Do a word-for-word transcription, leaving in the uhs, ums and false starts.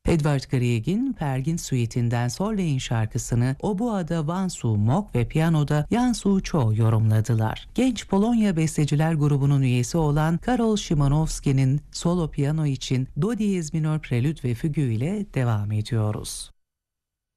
Edvard Grieg'in Pergin Suite'inden Solveig'in şarkısını oboada Wansu Mok ve piyanoda Jansu Cho yorumladılar. Genç Polonya Besteciler Grubu'nun üyesi olan Karol Szymanowski'nin solo piyano için Do diyez minör prelüt ve fügü ile devam ediyoruz.